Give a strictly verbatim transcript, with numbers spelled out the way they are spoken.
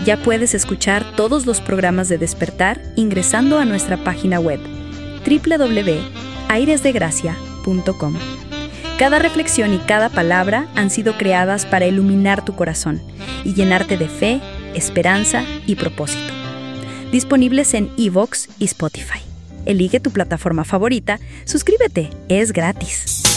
Ya puedes escuchar todos los programas de Despertar ingresando a nuestra página web doble u doble u doble u punto aires de gracia punto com. Cada reflexión y cada palabra han sido creadas para iluminar tu corazón y llenarte de fe, esperanza y propósito. Disponibles en iVoox y Spotify. Elige tu plataforma favorita, suscríbete, es gratis.